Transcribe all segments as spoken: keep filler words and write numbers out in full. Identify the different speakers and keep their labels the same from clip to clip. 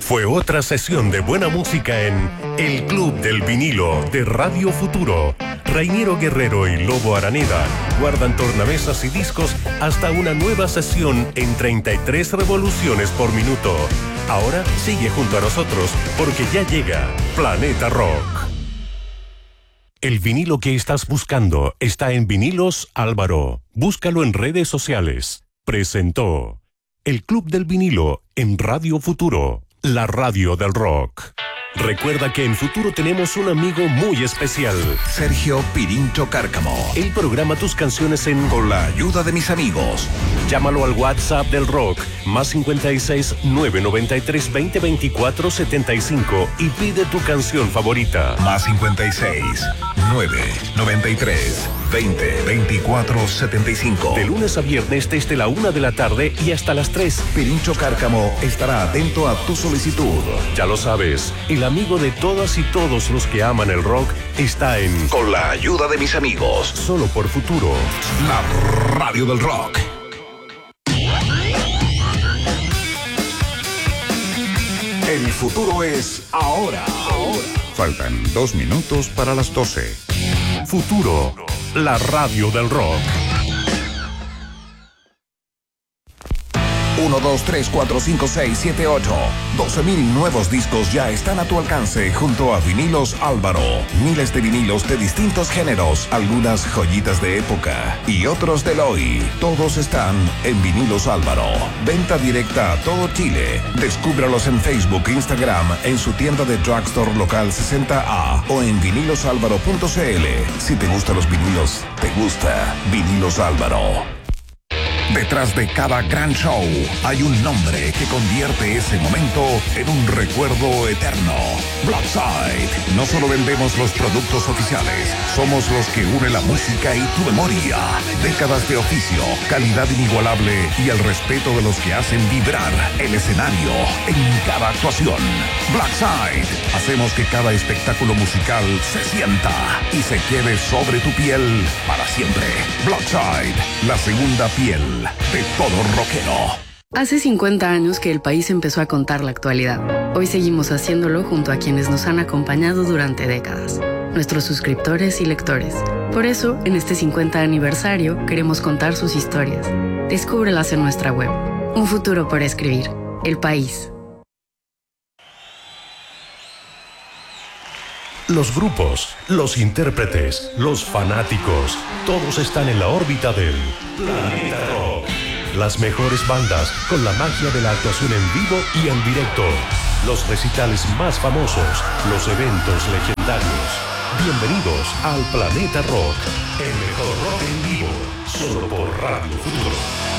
Speaker 1: Fue otra sesión de buena música en El Club del Vinilo de Radio Futuro. Reiniero Guerrero y Lobo Araneda guardan tornamesas y discos hasta una nueva sesión en treinta y tres revoluciones por minuto. Ahora sigue junto a nosotros porque ya llega Planeta Rock. El vinilo que estás buscando está en Vinilos Álvaro. Búscalo en redes sociales. Presentó El Club del Vinilo en Radio Futuro, la radio del rock. Recuerda que en Futuro tenemos un amigo muy especial.
Speaker 2: Sergio Pirincho Cárcamo.
Speaker 1: Él programa tus canciones en
Speaker 2: Con la ayuda de mis amigos.
Speaker 1: Llámalo al WhatsApp del rock, más cincuenta y seis, nueve noventa y tres, veinte, veinticuatro, setenta y cinco y pide tu canción favorita.
Speaker 2: Más cincuenta y seis, nueve noventa y tres, veinte, veinticuatro, setenta y cinco.
Speaker 1: De lunes a viernes desde la una de la tarde y hasta las tres.
Speaker 2: Pirincho Cárcamo estará atento a tu solicitud.
Speaker 1: Ya lo sabes, el amigo de todas y todos los que aman el rock está en
Speaker 2: Con la ayuda de mis amigos.
Speaker 1: Solo por Futuro,
Speaker 2: la radio del rock. El futuro es ahora. ahora.
Speaker 3: Faltan dos minutos para las doce.
Speaker 1: Futuro, la radio del rock.
Speaker 2: uno, dos, tres, cuatro, cinco, seis, siete, ocho. doce mil nuevos discos ya están a tu alcance junto a Vinilos Álvaro. Miles de vinilos de distintos géneros, algunas joyitas de época y otros del hoy. Todos están en Vinilos Álvaro. Venta directa a todo Chile. Descúbralos en Facebook e Instagram, en su tienda de Drugstore Local sesenta A o en vinilos álvaro punto c l. Si te gustan los vinilos, te gusta Vinilos Álvaro. Detrás de cada gran show hay un nombre que convierte ese momento en un recuerdo eterno. Blackside. No solo vendemos los productos oficiales, somos los que une la música y tu memoria. Décadas de oficio, calidad inigualable y el respeto de los que hacen vibrar el escenario en cada actuación. Blackside. Hacemos que cada espectáculo musical se sienta y se quede sobre tu piel para siempre. Blackside, la segunda piel de todo rockero.
Speaker 4: Hace cincuenta años que el país empezó a contar la actualidad. Hoy seguimos haciéndolo junto a quienes nos han acompañado durante décadas, nuestros suscriptores y lectores. Por eso, en este cincuenta aniversario, queremos contar sus historias. Descúbrelas en nuestra web. Un futuro por escribir. El País.
Speaker 1: Los grupos, los intérpretes, los fanáticos, todos están en la órbita del Planeta Rock. Las mejores bandas con la magia de la actuación en vivo y en directo. Los recitales más famosos, los eventos legendarios. Bienvenidos al Planeta Rock, el mejor rock en vivo, solo por Radio Futuro.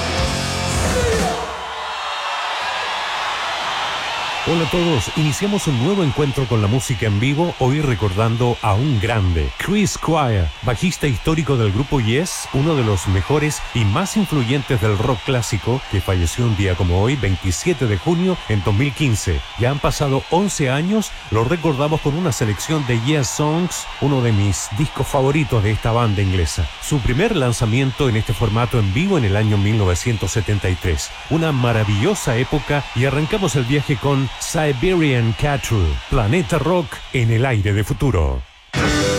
Speaker 1: Hola a todos, iniciamos un nuevo encuentro con la música en vivo, hoy recordando a un grande, Chris Squire, bajista histórico del grupo Yes, uno de los mejores y más influyentes del rock clásico, que falleció un día como hoy, veintisiete de junio en dos mil quince. Ya han pasado once años, lo recordamos con una selección de Yes Songs, uno de mis discos favoritos de esta banda inglesa. Su primer lanzamiento en este formato en vivo en el año mil novecientos setenta y tres. Una maravillosa época y arrancamos el viaje con Siberian Cattle, Planeta Rock en el aire de Futuro.